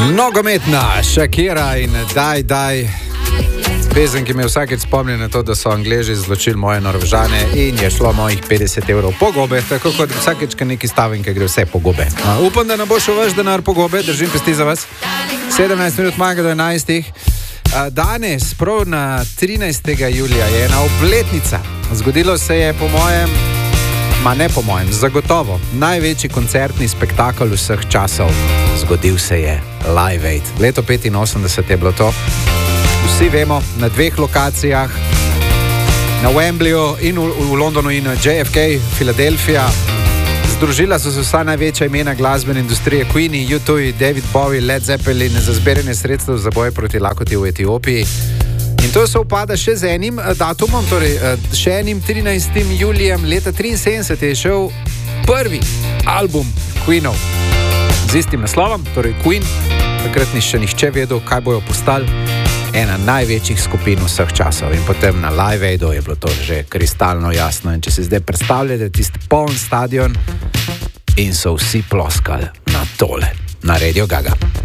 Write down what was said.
Nogometna Shakira in Daj. Pesem, ki me vsakeč spomni na to, da so Angleži izločili moje Norvežane in je šlo mojih 50 evrov po gobe, tako kot vsakeč, ko neki stavim, ki gre vse po gobe. Upam, da ne bo šel vaš denar po gobe, držim pesti za vas. 17 minut manjka do 11. Danes, prav na 13. julija, je ena obletnica. Zgodilo se je zagotovo največji koncertni spektakel vseh časov. Zgodil se je Live Aid. Leto 85 je bilo to. Vsi vemo, na dveh lokacijah, na Wembleyu in v Londonu in JFK, Filadelfija. Združila so se vsa največja imena glasbene industrije, Queen, U2, David Bowie, Led Zeppelin za zbiranje sredstev za boj proti lakoti v Etiopiji. In to se upada še z enim datumom, torej še enim 13. julijem leta 73 je šel prvi album Queenov z istim naslovom, torej Queen. Takrat ni še nihče vedel, kaj bojo postali. Ena največjih skupin vseh časov in potem na Live Aidu je bilo to že kristalno jasno. In če si zdaj predstavljate tisti poln stadion in so vsi ploskali na tole, na Radio Gaga.